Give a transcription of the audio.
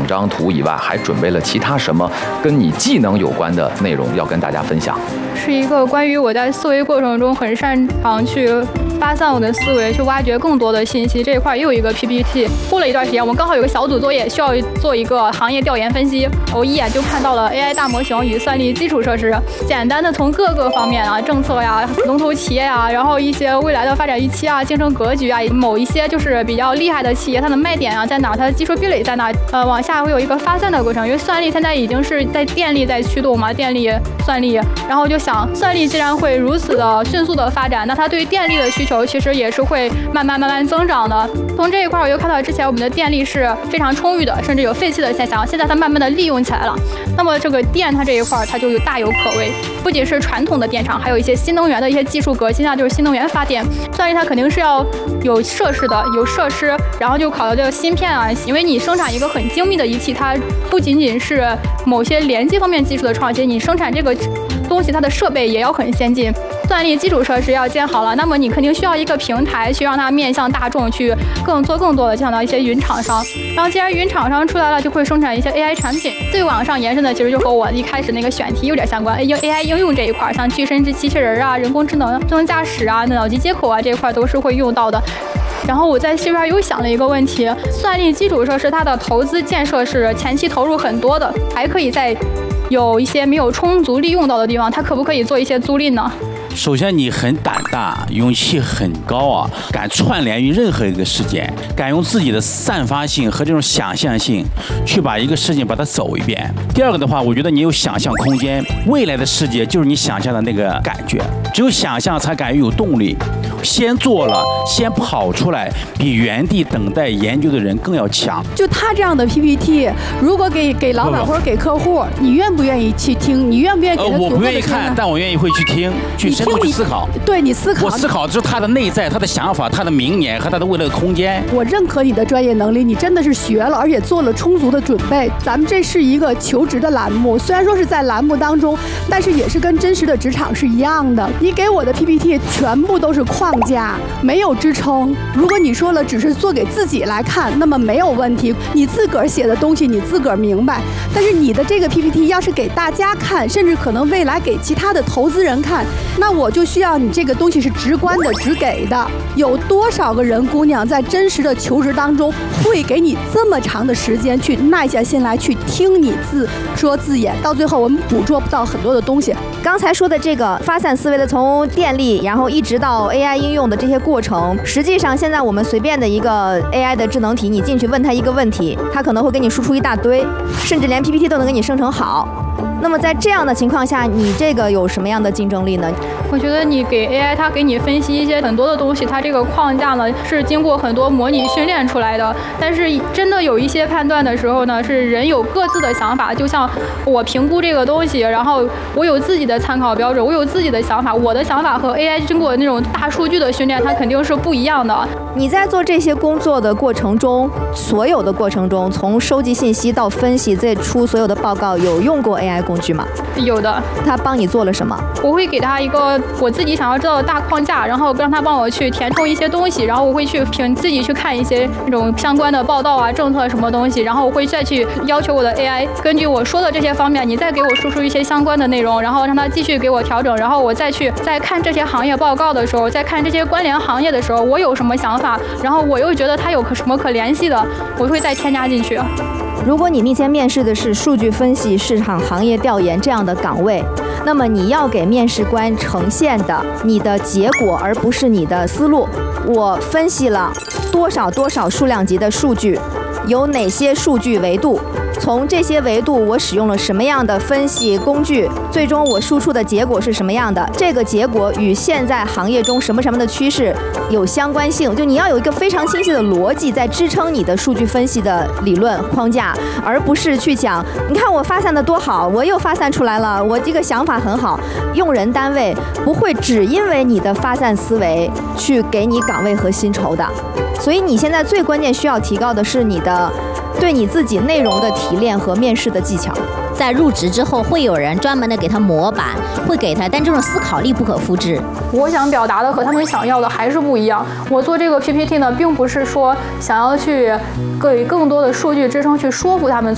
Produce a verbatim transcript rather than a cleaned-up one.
张图以外，还准备了其他什么跟你技能有关的内容要跟大家分享？ 是一个关于我在思维过程中很擅长去发散我的思维，去挖掘更多的信息。这一块又有一个 P P T。过了一段时间，我刚好有个小组作业需要做一个行业调研分析，我一眼就看到了 A I 大模型与算力基础设施，简单的从各个方面啊，政策呀、龙头企业呀，然后一些未来的发展预期啊、竞争格局啊，某一些就是比较厉害的企业，它的卖点啊在哪，它的技术壁垒在哪，呃，往下会有一个发散的过程。因为算力现在已经是在电力在驱动嘛，电力、算力，然后就想，算力既然会如此的迅速的发展，那它对于电力的需求其实也是会慢慢慢慢增长的。从这一块，我又看到之前我们的电力是非常充裕的，甚至有废弃的现象，现在它慢慢的利用起来了。那么这个电它这一块，它就有大有可为，不仅是传统的电厂，还有一些新能源的一些技术革新啊，就是新能源发电。算力它肯定是要有设施的，有设施，然后就考虑这个芯片啊，因为你生产一个很精密的仪器，它不仅仅是某些连接方面技术的创新，你生产这个东西它的设备也要很先进。算力基础设施要建好了，那么你肯定需要一个平台去让它面向大众，去更做更多的想到一些云厂商。然后既然云厂商出来了，就会生产一些 A I 产品。最往上延伸的其实就和我一开始那个选题有点相关， A I 应用这一块，像具身智机器人啊、人工智能、智能驾驶啊、脑机接口啊这一块都是会用到的。然后我在这边又想了一个问题，算力基础设施它的投资建设是前期投入很多的，还可以在有一些没有充足利用到的地方，它可不可以做一些租赁呢？ 首先你很胆大，勇气很高啊，敢串联于任何一个事件，敢用自己的散发性和这种想象性去把一个事情把它走一遍。第二个的话，我觉得你有想象空间，未来的世界就是你想象的那个感觉，只有想象才敢有动力。先做了，先跑出来，比原地等待研究的人更要强。 就他这样的 P P T， 如果给给老板或者给客户，你愿不愿意去听？你愿不愿意给他足够的呃？我不愿意看，但我愿意会去听，去深度去思考。 对你思考， 我思考的就是他的内在、他的想法、他的明年和他的未来的空间。 我认可你的专业能力，你真的是学了，而且做了充足的准备。咱们这是一个求职的栏目，虽然说是在栏目当中，但是也是跟真实的职场是一样的。你给我的 P P T 全部都是框架，没有支撑。如果你说了只是做给自己来看，那么没有问题，你自个儿写的东西你自个儿明白。但是你的这个 P P T 要是给大家看，甚至可能未来给其他的投资人看，那我就需要你这个东西是直观的、直给的。有多少个人姑娘在真实的求职当中会给你这么长的时间去耐下心来去听你自说自演？到最后我们捕捉不到很多的东西。 刚才说的这个发散思维的，从电力然后一直到 A I 应用的这些过程，实际上现在我们随便的一个 A I 的智能题，你进去问他一个问题，他可能会给你输出一大堆，甚至连 P P T 都能给你生成好。那么在这样的情况下，你这个有什么样的竞争力呢？ 我觉得你给 A I 它给你分析一些很多的东西，它这个框架呢是经过很多模拟训练出来的。但是真的有一些判断的时候呢，是人有各自的想法。就像我评估这个东西，然后我有自己的参考标准，我有自己的想法，我的想法和 A I 经过那种大数据的训练，它肯定是不一样的。 你在做这些工作的过程中，所有的过程中，从收集信息到分析，再出所有的报告，有用过 A I 工具吗？ 有的。 他帮你做了什么？ 我会给他一个我自己想要知道的大框架，然后让他帮我去填充一些东西，然后我会去凭自己去看一些那种相关的报道啊、政策什么东西，然后我会再去要求我的 A I 根据我说的这些方面，你再给我输出一些相关的内容，然后让他继续给我调整，然后我再去再看这些行业报告的时候，再看这些关联行业的时候，我有什么想法，然后我又觉得它有什么可联系的，我会再添加进去。 如果你面前面试的是数据分析、市场行业调研这样的岗位，那么你要给面试官呈现的你的结果，而不是你的思路。我分析了多少多少数量级的数据，有哪些数据维度，从这些维度我使用了什么样的分析工具，最终我输出的结果是什么样的，这个结果与现在行业中什么什么的趋势有相关性。就你要有一个非常清晰的逻辑在支撑你的数据分析的理论框架，而不是去讲你看我发散的多好，我又发散出来了，我这个想法很好。用人单位不会只因为你的发散思维去给你岗位和薪酬的，所以你现在最关键需要提高的是你的对你自己内容的提炼和面试的技巧。 在入职之后，会有人专门的给他模板，会给他，但这种思考力不可复制。 我想表达的和他们想要的还是不一样。我做这个 P P T 呢，并不是说想要去给更多的数据支撑去说服他们